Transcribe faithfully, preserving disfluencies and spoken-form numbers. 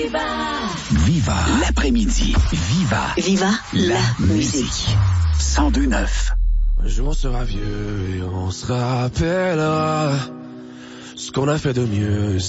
Viva l'après-midi. Viva. Viva la, la musique. cent deux neuf. Un jour on sera vieux et on se rappellera ce qu'on a fait de mieux.